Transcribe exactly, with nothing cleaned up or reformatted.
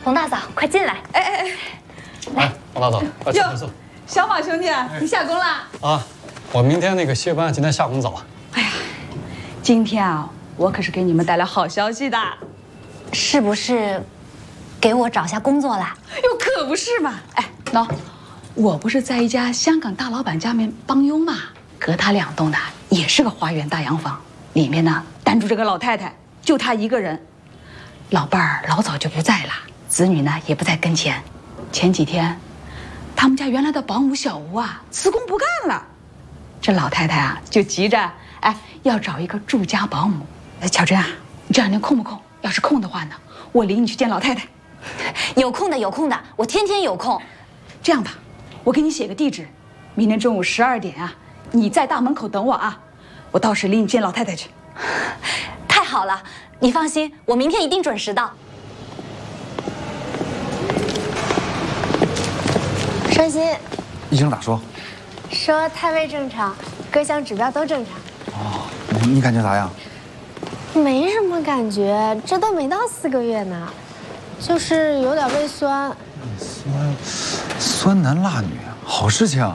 冯大嫂，快进来！ 哎哎哎， 来，冯大嫂，快坐快坐。 小马兄弟，你下工啦？ 啊，我明天那个歇班，今天下工早。 哎呀，今天啊，我可是给你们带来好消息的。 是不是给我找下工作啦？ 哟，可不是嘛！哎，喏，我不是在一家香港大老板家面帮佣嘛，隔他两栋的也是个花园大洋房，里面呢单住这个老太太，就她一个人。老伴儿老早就不在了，子女呢也不在跟前。前几天，他们家原来的保姆小吴啊辞工不干了，这老太太啊就急着哎要找一个住家保姆。巧珍啊，你这两天空不空？要是空的话呢，我领你去见老太太。 有空的，有空的，我天天有空。 这样吧，我给你写个地址，明天中午十二点啊，你在大门口等我啊，我到时领你见老太太去。 太好了，你放心，我明天一定准时到。 双鑫， 医生咋说？ 说胎位正常，各项指标都正常。 哦，你你感觉咋样？ 没什么感觉，这都没到四个月呢，就是有点胃酸。 酸，酸男辣女，好事情。